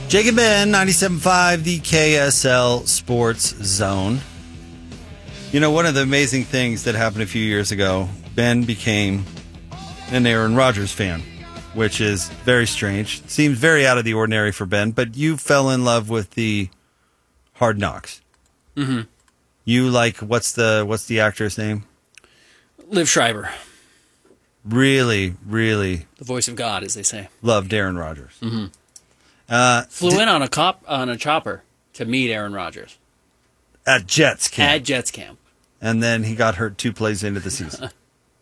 Jacob Ben, 97.5, the KSL Sports Zone. You know, one of the amazing things that happened a few years ago, Ben became an Aaron Rodgers fan, which is very strange. Seems very out of the ordinary for Ben, but you fell in love with the Hard Knocks. Mm-hmm. You like, what's the actor's name? Liv Schreiber. Really, really The voice of God, as they say. loved Aaron Rodgers. Mm-hmm. Flew in on a chopper to meet Aaron Rodgers. At Jets camp. At Jets camp. And then he got hurt 2 plays into the season.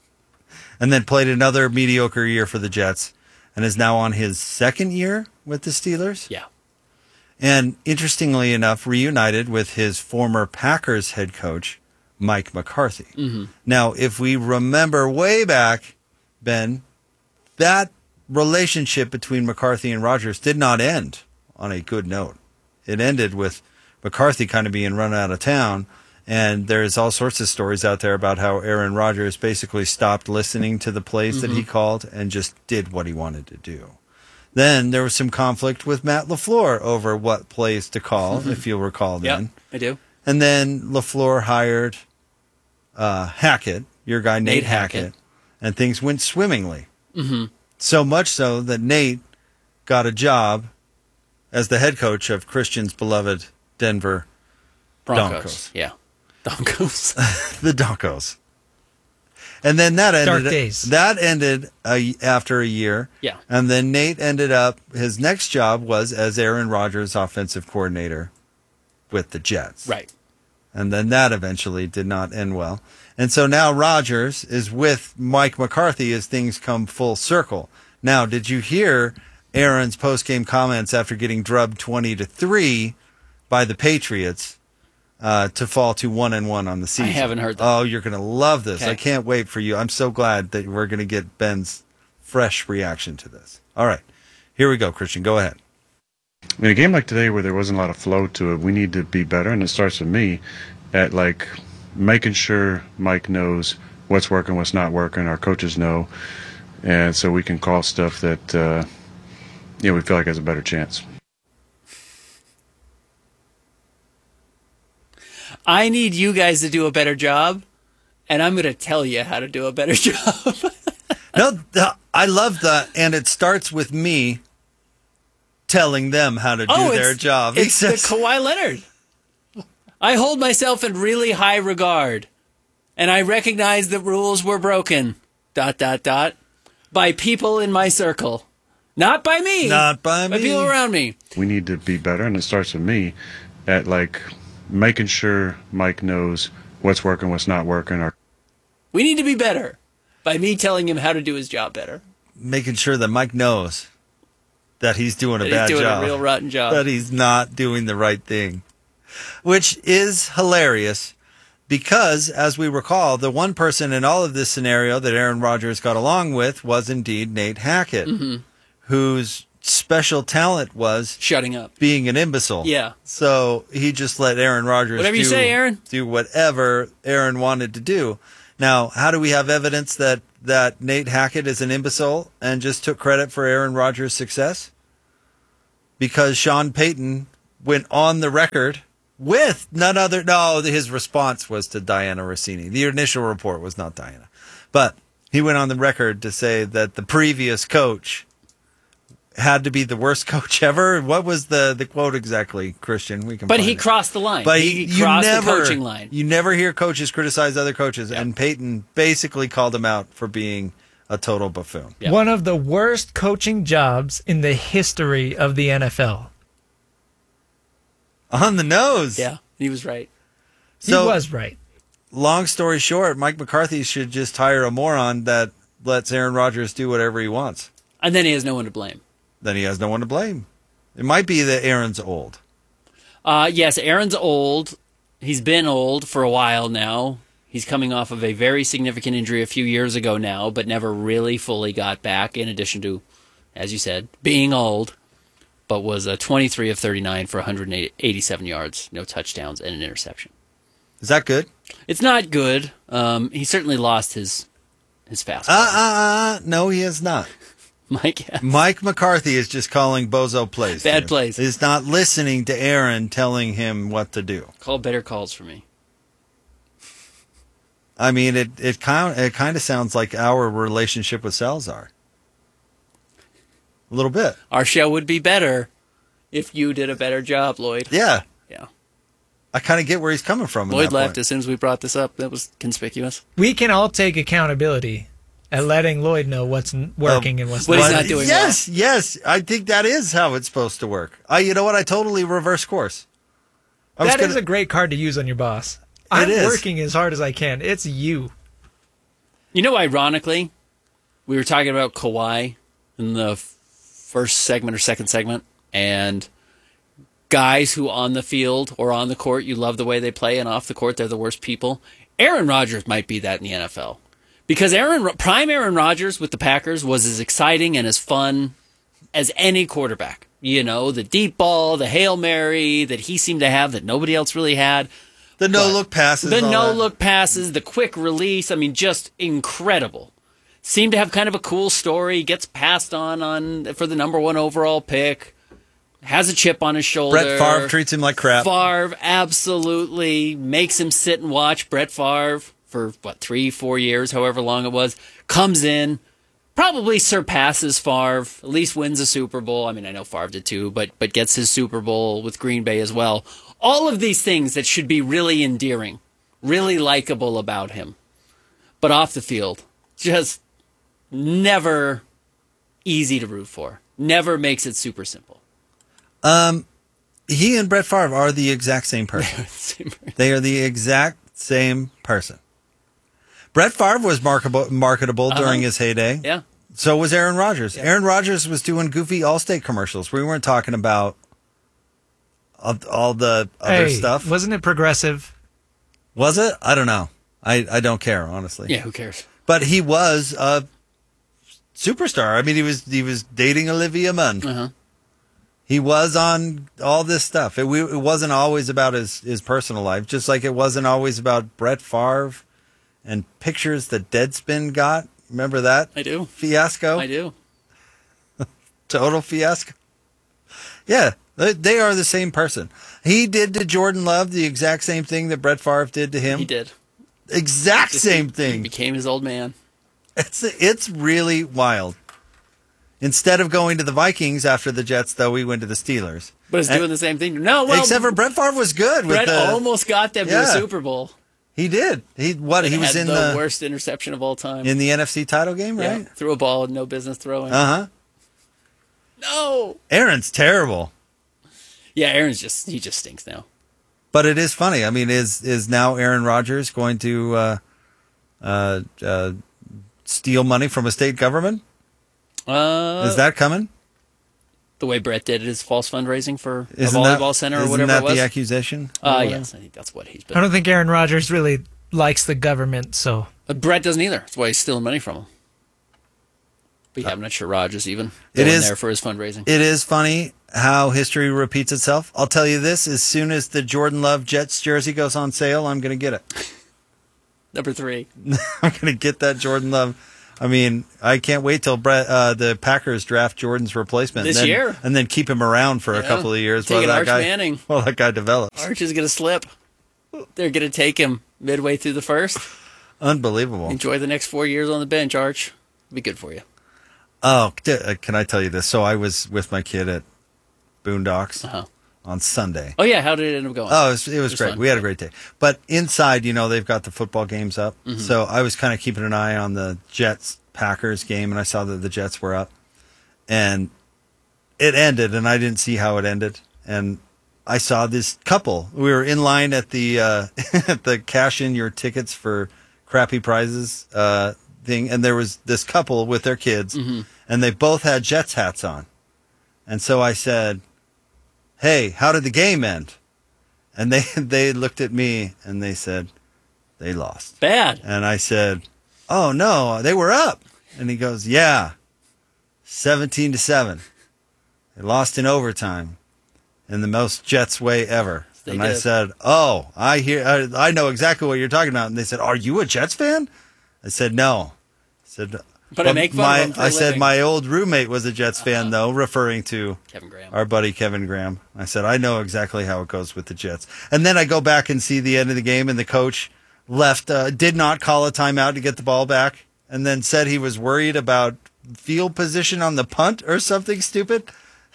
And then played another mediocre year for the Jets and is now on his second year with the Steelers. Yeah. And interestingly enough, reunited with his former Packers head coach, Mike McCarthy. Mm-hmm. Now, if we remember way back, Ben, that relationship between McCarthy and Rodgers did not end on a good note. It ended with McCarthy kind of being run out of town, and there's all sorts of stories out there about how Aaron Rodgers basically stopped listening to the plays that he called and just did what he wanted to do. Then there was some conflict with Matt LaFleur over what plays to call, if you'll recall then. Yep, I do. And then LaFleur hired Hackett, your guy Nate Hackett, and things went swimmingly. Mm-hmm. So much so that Nate got a job as the head coach of Christian's beloved Denver Broncos. Yeah. Broncos. The Donkos. And then that ended. Dark days. That ended after a year. Yeah. And then Nate ended up, his next job was as Aaron Rodgers' offensive coordinator with the Jets. Right. And then that eventually did not end well. And so now Rodgers is with Mike McCarthy as things come full circle. Now, did you hear Aaron's post-game comments after getting drubbed 20-3 by the Patriots to fall to 1-1 on the season? I haven't heard that. Oh, you're going to love this. Okay. I can't wait for you. I'm so glad that we're going to get Ben's fresh reaction to this. All right. Here we go, Christian. Go ahead. In a game like today where there wasn't a lot of flow to it, we need to be better, and it starts with me at making sure Mike knows what's working, what's not working, our coaches know, and so we can call stuff that we feel like has a better chance. I need you guys to do a better job, and I'm going to tell you how to do a better job. No, I love that, and it starts with me telling them how to do their job. It's the Kawhi Leonard. I hold myself in really high regard, and I recognize that rules were broken, ... by people in my circle. Not by me. Not by me. By people around me. We need to be better, and it starts with me at making sure Mike knows what's working, what's not working. We need to be better by me telling him how to do his job better. Making sure that Mike knows that he's doing a That bad he's doing job. a real rotten job. That he's not doing the right thing. Which is hilarious because, as we recall, the one person in all of this scenario that Aaron Rodgers got along with was indeed Nate Hackett, whose special talent was shutting up, being an imbecile. Yeah. So he just let Aaron Rodgers Whatever you say, Aaron. do whatever Aaron wanted to do. Now, how do we have evidence that Nate Hackett is an imbecile and just took credit for Aaron Rodgers' success? Because Sean Payton went on the record with none other. No, his response was to Diana Rossini. The initial report was not Diana. But he went on the record to say that the previous coach had to be the worst coach ever. What was the quote exactly, Christian? We can. But find he it. crossed the line. But he crossed the coaching line. You never hear coaches criticize other coaches, and Peyton basically called him out for being a total buffoon. Yep. One of the worst coaching jobs in the history of the NFL. On the nose. Yeah, he was right. So, he was right. Long story short, Mike McCarthy should just hire a moron that lets Aaron Rodgers do whatever he wants. And then he has no one to blame. Then he has no one to blame. It might be that Aaron's old. Yes, Aaron's old. He's been old for a while now. He's coming off of a very significant injury a few years ago now, but never really fully got back, in addition to, as you said, being old, but was 23 of 39 for 187 yards, no touchdowns, and an interception. Is that good? It's not good. He certainly lost his fastball. No, he has not. Mike McCarthy is just calling bozo plays. Bad to you. plays. He's not listening to Aaron telling him what to do. Call better calls for me. I mean, it kind of sounds like our relationship with Salazar. A little bit. Our show would be better if you did a better job, Lloyd. Yeah. Yeah. I kind of get where he's coming from. Lloyd left as soon as we brought this up. That was conspicuous. We can all take accountability at letting Lloyd know what's working and what's What not. he's not doing Yes, yes. I think that is how it's supposed to work. You know what? I totally reverse course. That is a great card to use on your boss. I'm is. working as hard as I can. It's you. You know, ironically, we were talking about Kawhi in the first segment or second segment, and guys who on the field or on the court, you love the way they play, and off the court, they're the worst people. Aaron Rodgers might be that in the NFL. Because prime Aaron Rodgers with the Packers was as exciting and as fun as any quarterback. You know, the deep ball, the Hail Mary that he seemed to have that nobody else really had. The no-look passes. The all that. no-look passes, the quick release. I mean, just incredible. Seemed to have kind of a cool story. Gets passed on for the number 1 overall pick. Has a chip on his shoulder. Brett Favre treats him like crap. Favre absolutely makes him sit and watch Brett Favre for, 3-4 years, however long it was. Comes in, probably surpasses Favre, at least wins a Super Bowl. I mean, I know Favre did too, but gets his Super Bowl with Green Bay as well. All of these things that should be really endearing, really likable about him. But off the field, just never easy to root for. Never makes it super simple. He and Brett Favre are the exact same person. They are the exact same person. Brett Favre was marketable during his heyday. Yeah. So was Aaron Rodgers. Yeah. Aaron Rodgers was doing goofy Allstate commercials. We weren't talking about all the other stuff. Wasn't it progressive? Was it? I don't know. I don't care, honestly. Yeah, who cares? But he was a superstar. I mean, he was dating Olivia Munn. Uh-huh. He was on all this stuff. It wasn't always about his personal life, just like it wasn't always about Brett Favre and pictures that Deadspin got. Remember that? I do. Fiasco? I do. Total fiasco. Yeah, they are the same person. He did to Jordan Love the exact same thing that Brett Favre did to him. He did. Exact same He thing. became his old man. It's really wild. Instead of going to the Vikings after the Jets, though, we went to the Steelers. But it's doing the same thing. No, well, Except for Brett Favre was good. Brett almost got them to Yeah. a Super Bowl. He did. He was Had in the worst interception of all time. in the NFC title game, Yeah, right? threw a ball with no business throwing. Uh huh. No. Aaron's terrible, Yeah, Aaron's he just stinks now. but it is funny. I mean, is now Aaron Rodgers going to steal money from a state government? Is that coming? The way Brett did his false fundraising for a Isn't volleyball center or isn't whatever that it was? the accusation? Yes, I think that's what he's been. I don't think Aaron Rodgers really likes the government, so Brett doesn't either. That's why he's stealing money from him. But yeah, I'm not sure Rodgers even It going is- there for his fundraising. It is funny how history repeats itself. I'll tell you this: as soon as the Jordan Love Jets jersey goes on sale, I'm going to get it. Number 3. I'm going to get that Jordan Love. I mean, I can't wait till the Packers draft Jordan's replacement This and then, year. and then keep him around for a Yeah. couple of years Taking while Arch Manning. that guy develops. Arch is going to slip. They're going to take him midway through the first. Unbelievable. Enjoy the next 4 years on the bench, Arch. Be good for you. Oh, can I tell you this? So I was with my kid at Boondocks on Sunday. Oh, yeah. How did it end up going? Oh, it was great. fun. We had a great day. But inside, they've got the football games up. Mm-hmm. So I was kind of keeping an eye on the Jets-Packers game, and I saw that the Jets were up. And it ended, and I didn't see how it ended. And I saw this couple. We were in line at the at the cash in your tickets for crappy prizes thing, and there was this couple with their kids, and they both had Jets hats on. And so I said, "Hey, how did the game end?" And they looked at me and they said, "They lost." Bad. And I said, "Oh no, they were up." And he goes, "Yeah, 17-7. They lost in overtime, in the most Jets way ever." They and I did. said, "Oh, I know exactly what you're talking about." And they said, "Are you a Jets fan?" I said, "No." I said, But I make fun of him for a I said living. my old roommate was a Jets fan, though, referring to Kevin Graham. our buddy Kevin Graham. I said, I know exactly how it goes with the Jets. And then I go back and see the end of the game, and the coach left, did not call a timeout to get the ball back, and then said he was worried about field position on the punt or something stupid.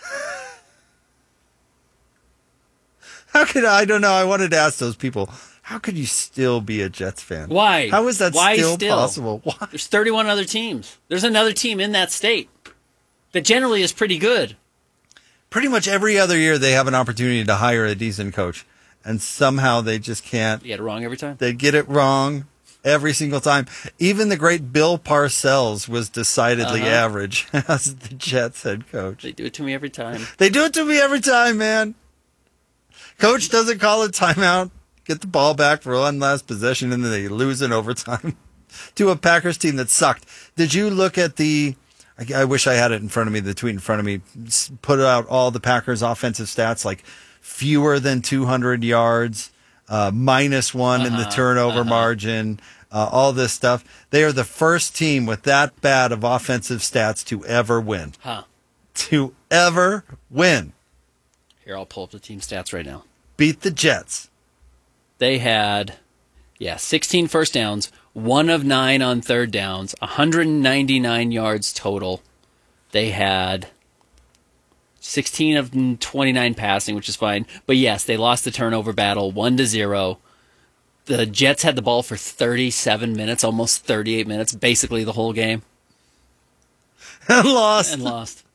I don't know. I wanted to ask those people, how could you still be a Jets fan? Why? How is that Why still still? possible? Why? There's 31 other teams. There's another team in that state that generally is pretty good. Pretty much every other year they have an opportunity to hire a decent coach, and somehow they just can't. You get it wrong every time. They get it wrong every single time. Even the great Bill Parcells was decidedly average as the Jets head coach. They do it to me every time. They do it to me every time, man. Coach doesn't call a timeout, get the ball back for one last possession, and then they lose in overtime to a Packers team that sucked. Did you look at I wish I had it in front of me, the tweet in front of me, put out all the Packers offensive stats, like fewer than 200 yards, -1 in the turnover margin, all this stuff. They are the first team with that bad of offensive stats to ever win. Huh. To ever win. Here, I'll pull up the team stats right now. Beat the Jets. They had, 16 first downs, 1 of 9 on third downs, 199 yards total. They had 16 of 29 passing, which is fine. But yes, they lost the turnover battle 1-0. The Jets had the ball for 37 minutes, almost 38 minutes, basically the whole game, And lost. and lost.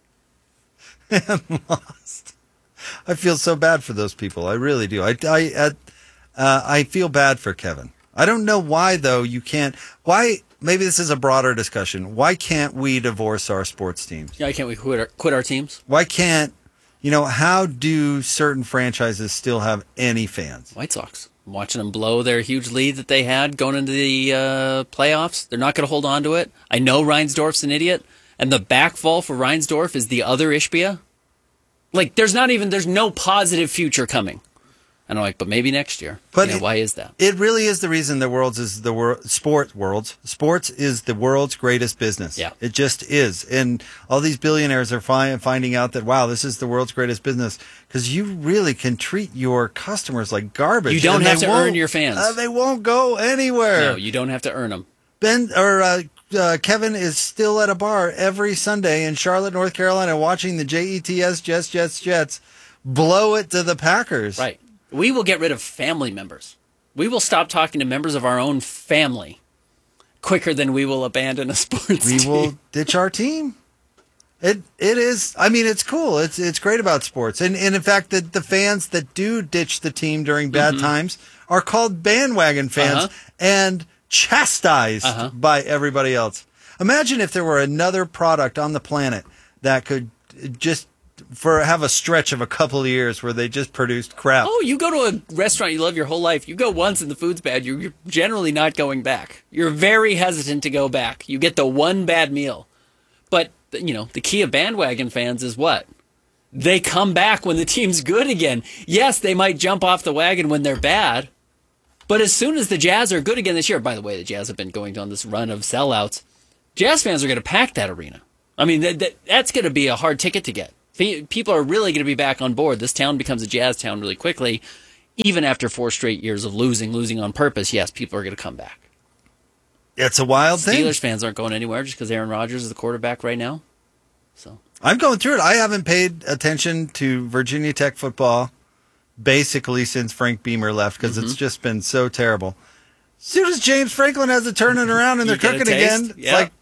I feel so bad for those people. I really do. I feel bad for Kevin. I don't know why, though, you can't. Why? Maybe this is a broader discussion. Why can't we divorce our sports teams? Yeah, can't we quit our teams? Why can't, how do certain franchises still have any fans? White Sox. I'm watching them blow their huge lead that they had going into the playoffs. They're not going to hold on to it. I know Reinsdorf's an idiot, and the backfall for Reinsdorf is the other Ishbia. Like, there's no positive future coming. And I'm like, but maybe next year. But why is that? It really is the reason sports is the world's greatest business. Yeah. It just is. And all these billionaires are finding out that, wow, this is the world's greatest business, because you really can treat your customers like garbage. You don't and have they to won't- earn your fans. They won't go anywhere. No, you don't have to earn them. Kevin is still at a bar every Sunday in Charlotte, North Carolina, watching the Jets blow it to the Packers. Right. We will get rid of family members. We will stop talking to members of our own family quicker than we will abandon a sports We team. will ditch our team. It is. I mean, it's cool. It's great about sports, and in fact, the fans that do ditch the team during bad times are called bandwagon fans and chastised by everybody else. Imagine if there were another product on the planet that could just have a stretch of a couple of years where they just produced crap. Oh, you go to a restaurant you love your whole life. You go once and the food's bad. You're generally not going back. You're very hesitant to go back. You get the one bad meal. But, the key of bandwagon fans is what? They come back when the team's good again. Yes, they might jump off the wagon when they're bad. But as soon as the Jazz are good again this year, by the way, the Jazz have been going on this run of sellouts. Jazz fans are going to pack that arena. I mean, that's going to be a hard ticket to get. People are really going to be back on board. This town becomes a Jazz town really quickly. Even after 4 straight years of losing on purpose, yes, people are going to come back. It's a wild thing. Steelers fans aren't going anywhere just because Aaron Rodgers is the quarterback right now. So I'm going through it. I haven't paid attention to Virginia Tech football basically since Frank Beamer left, because it's just been so terrible. As soon as James Franklin has it turning around and they're You get a cooking taste? again, it's Yep. like,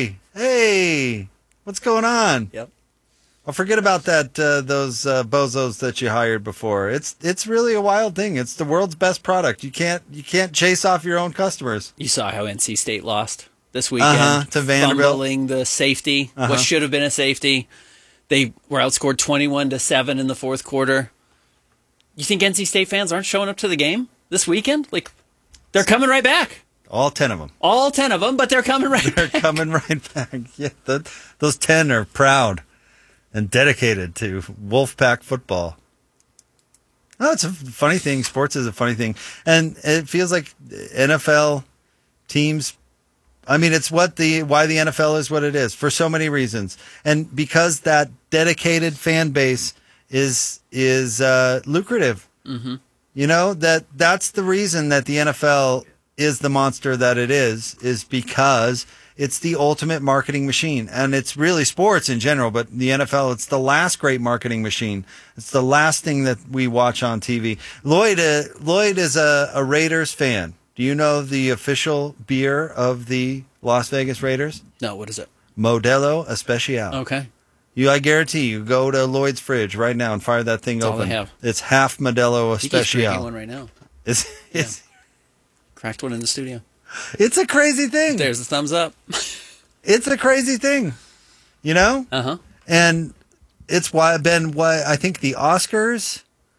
hey, what's going on? Yep. Well, forget about that. Those bozos that you hired before. It's really a wild thing. It's the world's best product. You can't chase off your own customers. You saw how NC State lost this weekend. To Vanderbilt. Fumbling the safety, what should have been a safety. They were outscored 21-7 in the fourth quarter. You think NC State fans aren't showing up to the game this weekend? Like, they're coming right back. All 10 of them. All 10 of them, but they're coming right They're back. coming right back. Yeah, those 10 are proud and dedicated to Wolfpack football. Oh, it's a funny thing. Sports is a funny thing. And it feels like NFL teams I mean, it's why the NFL is what it is for so many reasons, and because that dedicated fan base is lucrative. Mm-hmm. You know, that's the reason that the NFL is the monster that it is because it's the ultimate marketing machine. And it's really sports in general, but the NFL, it's the last great marketing machine. It's the last thing that we watch on TV. Lloyd is a Raiders fan. Do you know the official beer of the Las Vegas Raiders? No, what is it? Modelo Especial. Okay. I guarantee you, go to Lloyd's fridge right now and fire that thing That's all open. they have. It's half Modelo I think he's drinking Especial. one right now. It's Cracked one in the studio. it's a crazy thing. There's the thumbs up. It's a crazy thing, you know? Uh-huh. And it's why I think the Oscars,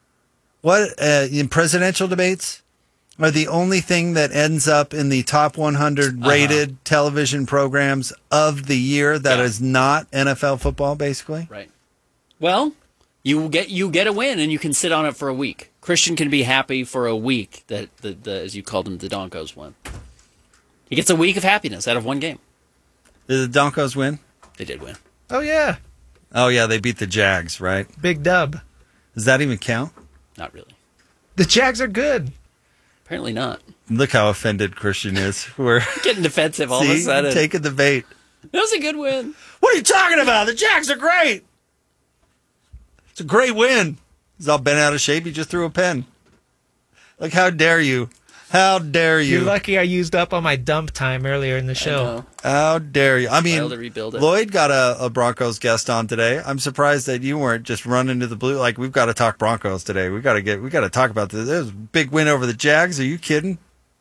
in presidential debates, are the only thing that ends up in the top 100 rated television programs of the year that is not NFL football, basically. Right. Well, you get a win, and you can sit on it for a week. Christian can be happy for a week that the as you called them, the Donkos won. He gets a week of happiness out of one game. Did the Donkos win? They did win. Oh, yeah. Oh, yeah, they beat the Jags, right? Big dub. Does that even count? Not really. The Jags are good. Apparently not. Look how offended Christian is. We're Getting defensive all of a sudden. taking the bait. That was a good win. What are you talking about? The Jags are great. It's a great win. He's all bent out of shape. He just threw a pen. Like, how dare you? How dare you? You're lucky I used up all my dump time earlier in the show. How dare you? I mean, Failed to rebuild it. Lloyd got a Broncos guest on today. I'm surprised that you weren't just running to the blue. Like, we've got to talk Broncos today. We got to talk about this. It was a big win over the Jags. Are you kidding?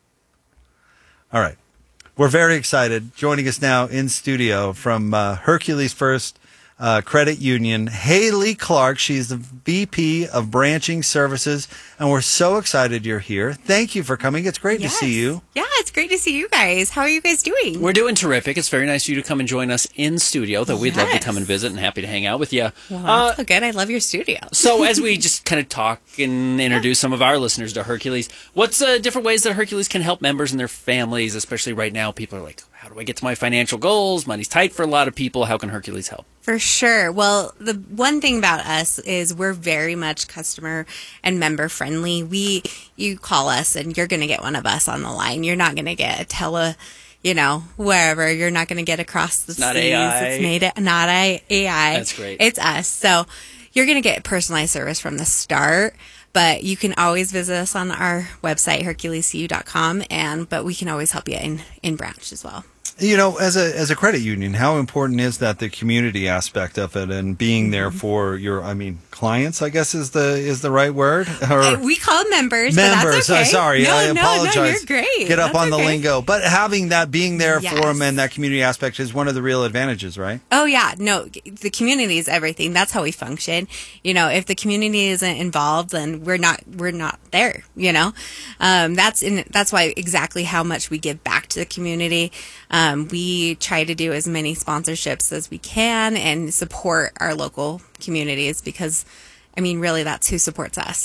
All right. We're very excited. Joining us now in studio from Hercules First Credit Union, Haley Clark. She's the VP of Branching Services, and we're so excited you're here. Thank you for coming. It's great to see you. Yeah, it's great to see you guys. How are you guys doing? We're doing terrific. It's very nice of you to come and join us in studio, though we'd love to come and visit and happy to hang out with you. Well, that's so good. I love your studio. So as we just kind of talk and introduce some of our listeners to Hercules, what's different ways that Hercules can help members and their families, especially right now? People are like, how do I get to my financial goals? Money's tight for a lot of people. How can Hercules help? For sure. Well, the one thing about us is we're very much customer and member friendly. You call us and you're going to get one of us on the line. You're not going to get a wherever. You're not going to get across the seas. Not AI. It's not AI. That's great. It's us. So you're going to get personalized service from the start. But you can always visit us on our website, HerculesCU.com, but we can always help you in branch as well. You know, as a credit union, how important is that, the community aspect of it, and being there for your, clients, I guess is the right word? Or we call them members. But that's okay. Sorry, I apologize. No, you're great. Get up That's on the okay. lingo. But having that, being there Yes. for them, and that community aspect is one of the real advantages, right? Oh yeah, no, the community is everything. That's how we function. You know, if the community isn't involved, then we're not there. You know, that's why exactly how much we give back to the community. We try to do as many sponsorships as we can and support our local communities because, really, that's who supports us.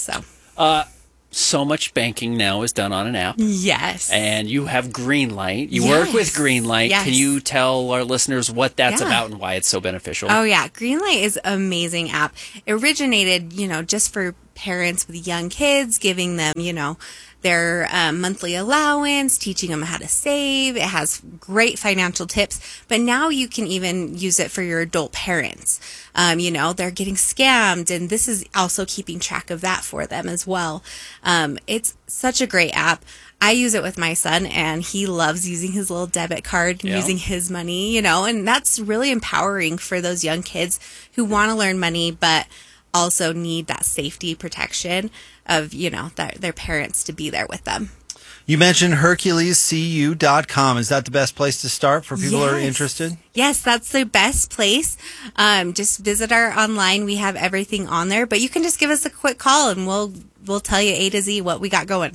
So much banking now is done on an app. Yes. And you have Greenlight. You Yes. work with Greenlight. Yes. Can you tell our listeners what that's Yeah. about and why it's so beneficial? Oh yeah, Greenlight is an amazing app. It originated, just for parents with young kids, giving them, their monthly allowance, teaching them how to save. It has great financial tips, but now you can even use it for your adult parents. They're getting scammed, and this is also keeping track of that for them as well. It's such a great app. I use it with my son, and he loves using his little debit card, Yeah. using his money, and that's really empowering for those young kids who want to learn money, but also need that safety protection of, their parents to be there with them. You mentioned HerculesCU.com. Is that the best place to start for people who are Yes. interested? Yes, that's the best place. Just visit our online. We have everything on there, but you can just give us a quick call and we'll tell you A to Z what we got going.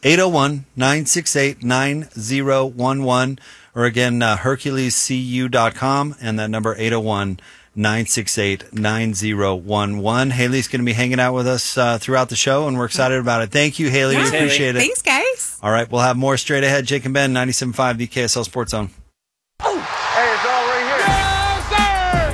801-968-9011, or again, HerculesCU.com, and that number 801-968-9011. Haley's going to be hanging out with us throughout the show, and we're excited about it. Thank you, Haley. Yeah. We appreciate it. Thanks, guys. All right, we'll have more straight ahead. Jake and Ben, 97.5, the KSL Sports Zone.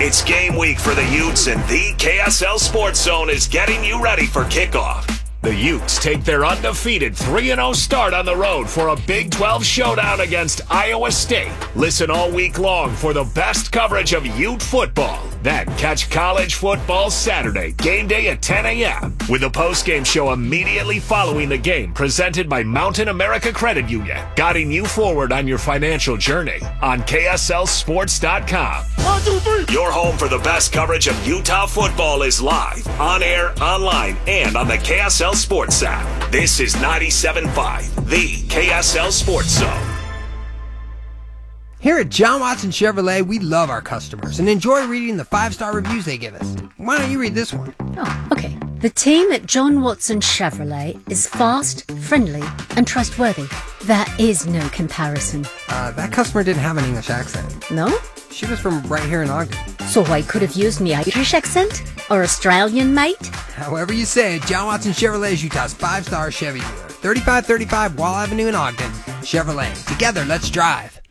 It's game week for the Utes, and the KSL Sports Zone is getting you ready for kickoff. The Utes take their undefeated 3-0 start on the road for a Big 12 showdown against Iowa State. Listen all week long for the best coverage of Ute football. Then catch college football Saturday, game day at 10 a.m. with a post-game show immediately following the game, presented by Mountain America Credit Union, guiding you forward on your financial journey on KSLSports.com. 1, 2, 3. Your home for the best coverage of Utah football is live, on air, online, and on the KSL Sports app. This is 97.5, the KSL Sports Zone. Here at John Watson Chevrolet, we love our customers and enjoy reading the 5-star reviews they give us. Why don't you read this one? Oh, okay. The team at John Watson Chevrolet is fast, friendly, and trustworthy. There is no comparison. That customer didn't have an English accent. No? She was from right here in Ogden. So I could have used me Irish accent? Or Australian, mate? However you say it, John Watson Chevrolet is Utah's 5-star Chevy dealer. 3535 Wall Avenue in Ogden. Chevrolet. Together, let's drive.